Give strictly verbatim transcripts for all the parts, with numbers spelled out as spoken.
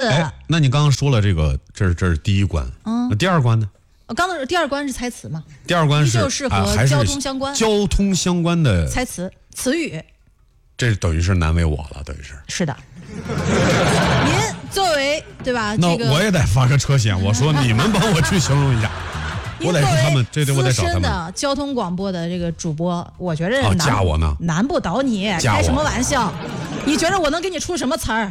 哎，那你刚刚说了这个，这是这是第一关，嗯，那第二关呢？ 我刚刚第二关是猜词嘛？ 第二关是就是和交通相关， 啊、交通相关的猜词词语。 这等于是难为我了，等于是。 是的。您作为对吧？ 那这个、 我也得发个车险，我说你们帮我去形容一下。我得是他们，这得我得找他们。 的交通广播的这个主播，我觉得难、 哦、加我呢， 难不倒你，开什么玩笑？你觉得我能给你出什么词儿？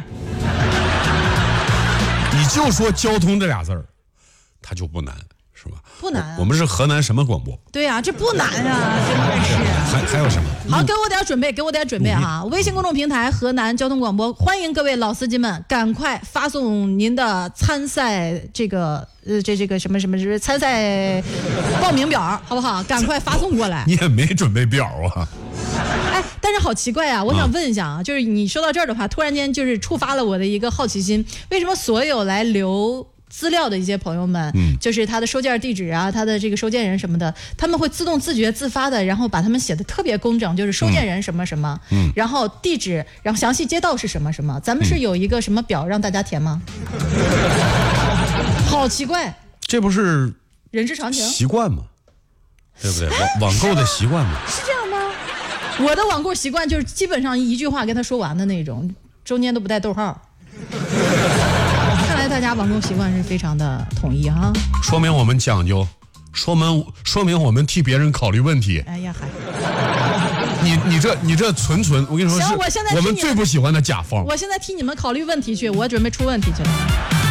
你就说交通这俩字儿，它就不难，是吧？ 不难、啊我。我们是河南什么广播？ 对呀、啊，这不难啊，真的是。 还还有什么？ 好，给我点准备，给我点准备哈！微信公众平台河南交通广播，欢迎各位老司机们赶快发送您的参赛这个呃这这个什么什么什么参赛报名表，好不好？赶快发送过来。 你也没准备表啊？ 哎，但是好奇怪啊！我想问一下啊，就是你说到这儿的话，突然间就是触发了我的一个好奇心，为什么所有来留资料的一些朋友们，嗯，就是他的收件地址啊，他的这个收件人什么的，他们会自动自觉自发的，然后把他们写的特别工整，就是收件人什么什么，嗯，然后地址，然后详细街道是什么什么，咱们是有一个什么表让大家填吗？嗯、好奇怪， 这不是人之常情习惯吗？对不对？网网购的习惯吗？ 是这样吗？我的网购习惯就是基本上一句话跟他说完的那种，中间都不带逗号。看来大家网购习惯是非常的统一哈， 说明我们讲究，说明说明我们替别人考虑问题。 哎呀嗨， 你你这你这纯纯，我跟你说是， 我现在我们最不喜欢的甲方。 我现在替你们考虑问题去，我准备出问题去了。